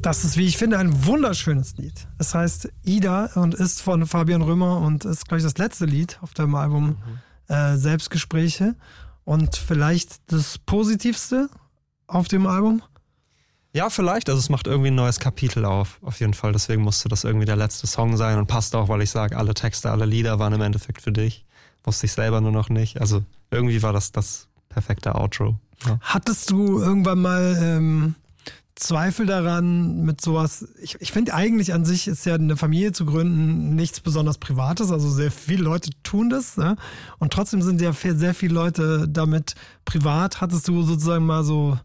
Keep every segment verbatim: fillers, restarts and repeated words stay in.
Das ist, wie ich finde, ein wunderschönes Lied. Es heißt Ida und ist von Fabian Römer und ist, glaube ich, das letzte Lied auf dem Album mhm. äh, Selbstgespräche und vielleicht das Positivste auf dem Album. Ja, vielleicht. Also es macht irgendwie ein neues Kapitel auf, auf jeden Fall. Deswegen musste das irgendwie der letzte Song sein und passt auch, weil ich sage, alle Texte, alle Lieder waren im Endeffekt für dich. Wusste ich selber nur noch nicht. Also irgendwie war das das perfekte Outro. Ja. Hattest du irgendwann mal ähm, Zweifel daran mit sowas? Ich, ich finde eigentlich an sich ist ja eine Familie zu gründen nichts besonders Privates. Also sehr viele Leute tun das. Ne? Und trotzdem sind ja sehr viele Leute damit privat. Hattest du sozusagen mal so...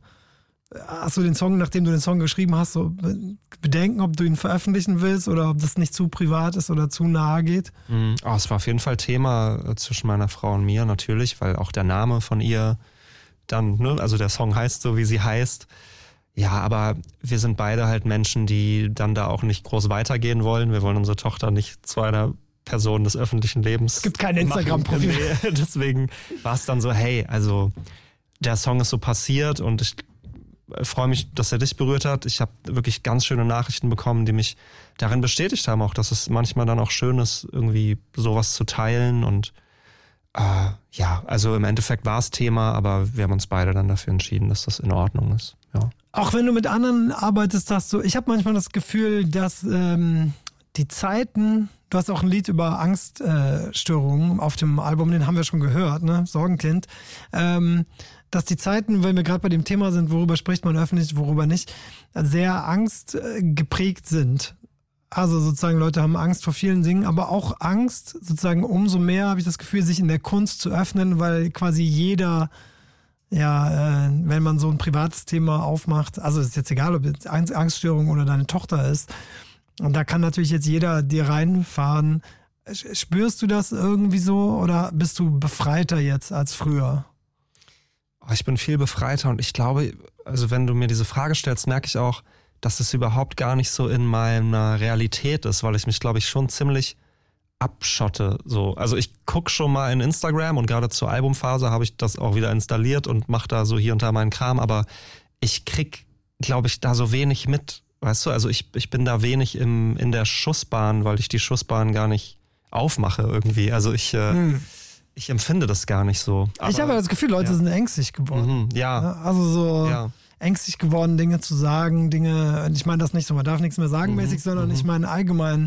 Hast du den Song, nachdem du den Song geschrieben hast, so Bedenken, ob du ihn veröffentlichen willst oder ob das nicht zu privat ist oder zu nahe geht? Mhm. Oh, es war auf jeden Fall Thema zwischen meiner Frau und mir natürlich, weil auch der Name von ihr dann, ne, also der Song heißt so, wie sie heißt. Ja, aber wir sind beide halt Menschen, die dann da auch nicht groß weitergehen wollen. Wir wollen unsere Tochter nicht zu einer Person des öffentlichen Lebens. Es gibt kein Instagram-Profil. Deswegen war es dann so, hey, also der Song ist so passiert und ich freue mich, dass er dich berührt hat. Ich habe wirklich ganz schöne Nachrichten bekommen, die mich darin bestätigt haben, auch dass es manchmal dann auch schön ist, irgendwie sowas zu teilen. Und äh, ja, also im Endeffekt war es Thema, aber wir haben uns beide dann dafür entschieden, dass das in Ordnung ist. Ja. Auch wenn du mit anderen arbeitest, hast du, ich habe manchmal das Gefühl, dass ähm, die Zeiten, du hast auch ein Lied über Angststörungen äh, auf dem Album, den haben wir schon gehört, ne? Sorgenkind. Ähm, dass die Zeiten, wenn wir gerade bei dem Thema sind, worüber spricht man öffentlich, worüber nicht, sehr angstgeprägt sind. Also sozusagen Leute haben Angst vor vielen Dingen, aber auch Angst, sozusagen umso mehr habe ich das Gefühl, sich in der Kunst zu öffnen, weil quasi jeder, ja, äh, wenn man so ein privates Thema aufmacht, also ist jetzt egal, ob jetzt Angststörung oder deine Tochter ist, und da kann natürlich jetzt jeder dir reinfahren. Spürst du das irgendwie so oder bist du befreiter jetzt als früher? Ich bin viel befreiter und ich glaube, also wenn du mir diese Frage stellst, merke ich auch, dass es überhaupt gar nicht so in meiner Realität ist, weil ich mich, glaube ich, schon ziemlich abschotte. So. Also ich gucke schon mal in Instagram und gerade zur Albumphase habe ich das auch wieder installiert und mache da so hier und da meinen Kram, aber ich krieg, glaube ich, da so wenig mit, weißt du? Also ich, ich bin da wenig im, in der Schussbahn, weil ich die Schussbahn gar nicht aufmache irgendwie. Also ich... Äh, hm. Ich empfinde das gar nicht so. Aber, ich habe das Gefühl, Leute ja. sind ängstlich geworden. Mhm, ja. Also so ja. ängstlich geworden, Dinge zu sagen, Dinge, ich meine das nicht so, man darf nichts mehr sagen mäßig, mhm, sondern mhm. ich meine allgemein,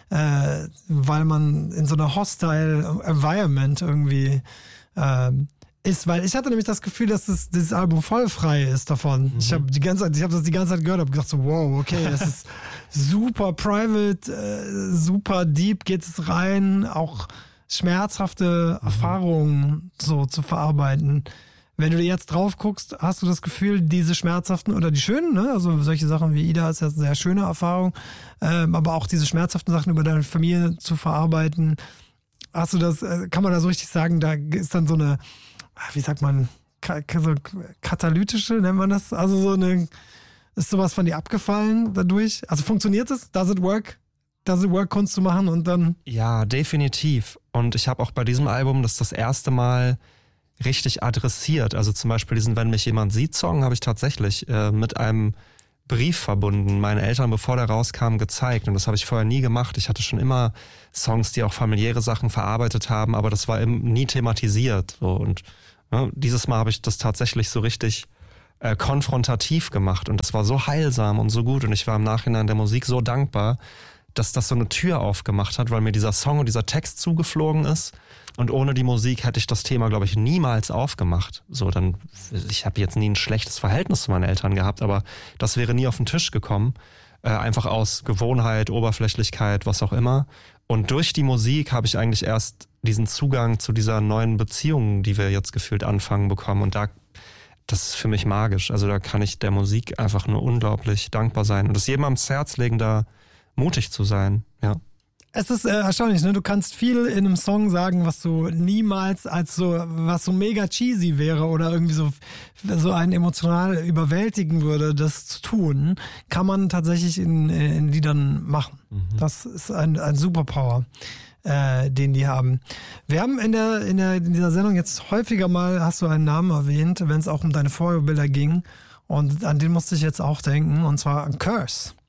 äh, weil man in so einer hostile Environment irgendwie äh, ist, weil ich hatte nämlich das Gefühl, dass das, dieses Album voll frei ist davon. Mhm. Ich habe die ganze Zeit, ich habe das die ganze Zeit gehört, habe gedacht so, wow, okay, das ist super private, äh, super deep geht es rein, auch schmerzhafte mhm. Erfahrungen so zu verarbeiten. Wenn du jetzt drauf guckst, hast du das Gefühl, diese schmerzhaften oder die schönen, ne? Also solche Sachen wie Ida ist ja eine sehr schöne Erfahrung, ähm, aber auch diese schmerzhaften Sachen über deine Familie zu verarbeiten, hast du das, kann man da so richtig sagen, da ist dann so eine, wie sagt man, so katalytische, nennt man das? Also so eine, ist sowas von dir abgefallen dadurch? Also funktioniert es? Does it work? Does it work, Kunst zu machen und dann... Ja, definitiv. Und ich habe auch bei diesem Album das das erste Mal richtig adressiert. Also zum Beispiel diesen Wenn mich jemand sieht Song habe ich tatsächlich äh, mit einem Brief verbunden, meinen Eltern, bevor der rauskam, gezeigt. Und das habe ich vorher nie gemacht. Ich hatte schon immer Songs, die auch familiäre Sachen verarbeitet haben, aber das war eben nie thematisiert. So. Und ja, dieses Mal habe ich das tatsächlich so richtig äh, konfrontativ gemacht. Und das war so heilsam und so gut. Und ich war im Nachhinein der Musik so dankbar, dass das so eine Tür aufgemacht hat, weil mir dieser Song und dieser Text zugeflogen ist. Und ohne die Musik hätte ich das Thema, glaube ich, niemals aufgemacht. So, dann, ich habe jetzt nie ein schlechtes Verhältnis zu meinen Eltern gehabt, aber das wäre nie auf den Tisch gekommen. Äh, einfach aus Gewohnheit, Oberflächlichkeit, was auch immer. Und durch die Musik habe ich eigentlich erst diesen Zugang zu dieser neuen Beziehung, die wir jetzt gefühlt anfangen, bekommen. Und da, das ist für mich magisch. Also da kann ich der Musik einfach nur unglaublich dankbar sein. Und es jedem ans Herz legen, da mutig zu sein, ja. Es ist äh, erstaunlich, ne? Du kannst viel in einem Song sagen, was du niemals als so, was so mega cheesy wäre oder irgendwie so, so einen emotional überwältigen würde, das zu tun, kann man tatsächlich in, in Liedern machen. Mhm. Das ist ein, ein Superpower, äh, den die haben. Wir haben in der, in der, in dieser Sendung jetzt häufiger mal, hast du einen Namen erwähnt, wenn es auch um deine Vorbilder ging. Und an den musste ich jetzt auch denken, und zwar an Curse.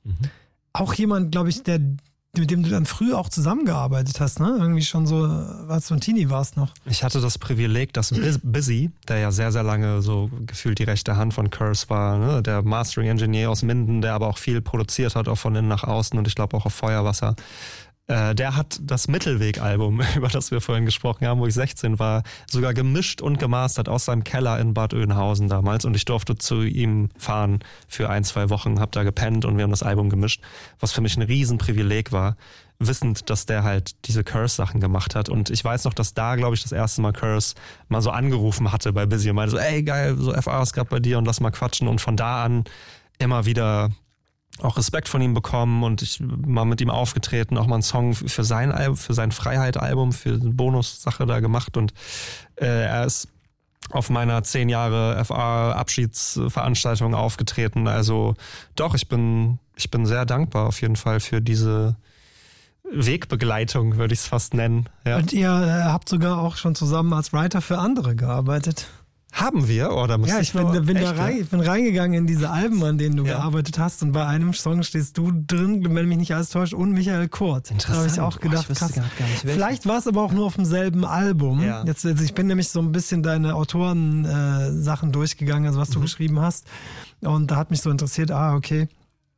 Mhm. Auch jemand, glaube ich, der mit dem du dann früh auch zusammengearbeitet hast, ne? Irgendwie schon so, als du ein Teenie warst noch. Ich hatte das Privileg, dass Busy, der ja sehr, sehr lange so gefühlt die rechte Hand von Curse war, ne? Der Mastering-Engineer aus Minden, der aber auch viel produziert hat, auch von innen nach außen und ich glaube auch auf Feuerwasser. Äh, der hat das Mittelweg-Album, über das wir vorhin gesprochen haben, wo ich sechzehn war, sogar gemischt und gemastert aus seinem Keller in Bad Oeynhausen damals und ich durfte zu ihm fahren für ein, zwei Wochen, hab da gepennt und wir haben das Album gemischt, was für mich ein Riesenprivileg war, wissend, dass der halt diese Curse-Sachen gemacht hat und ich weiß noch, dass da, glaube ich, das erste Mal Curse mal so angerufen hatte bei Busy und meinte so, ey geil, so F A ist gerade bei dir und lass mal quatschen und von da an immer wieder auch Respekt von ihm bekommen und ich mal mit ihm aufgetreten, auch mal einen Song für sein Album, für sein Freiheit-Album, für eine Bonus-Sache da gemacht und äh, er ist auf meiner zehn Jahre F A-Abschiedsveranstaltung aufgetreten. Also doch, ich bin, ich bin sehr dankbar auf jeden Fall für diese Wegbegleitung, würde ich es fast nennen. Ja. Und ihr äh, habt sogar auch schon zusammen als Writer für andere gearbeitet. Haben wir? Oder ja, ich bin, bin da rein, ich bin reingegangen in diese Alben, an denen du ja. gearbeitet hast und bei einem Song stehst du drin, wenn mich nicht alles täuscht, und Michael Kurt. Interessant. Da habe ich auch gedacht, oh, ich krass. Gar nicht, vielleicht war es aber auch nur auf demselben Album. Ja. Jetzt, also ich bin nämlich so ein bisschen deine Autoren-Sachen äh, durchgegangen, also was du mhm. geschrieben hast. Und da hat mich so interessiert, ah, okay.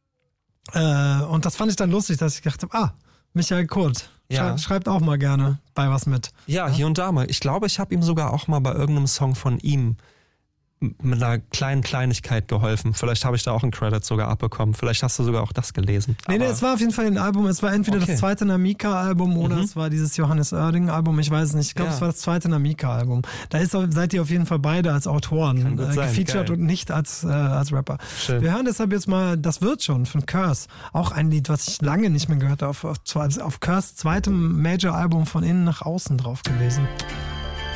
Äh, und das fand ich dann lustig, dass ich gedacht habe, ah, Michael Kurt. Ja. Schreibt auch mal gerne bei was mit. Ja, ja? hier und da mal. Ich glaube, ich habe ihm sogar auch mal bei irgendeinem Song von ihm mit einer kleinen Kleinigkeit geholfen. Vielleicht habe ich da auch einen Credit sogar abbekommen. Vielleicht hast du sogar auch das gelesen. Nee, nee, es war auf jeden Fall ein Album. Es war entweder okay. das zweite Namika-Album oder mhm. es war dieses Johannes Oerding-Album. Ich weiß es nicht. Ich glaube, ja. es war das zweite Namika-Album. Da ist, seid ihr auf jeden Fall beide als Autoren äh, gefeatured Geil. und nicht als, äh, als Rapper. Schön. Wir hören deshalb jetzt mal Das wird schon von Curse. Auch ein Lied, was ich lange nicht mehr gehört habe. Auf, auf, auf Curse zweitem Major-Album von innen nach außen drauf gewesen.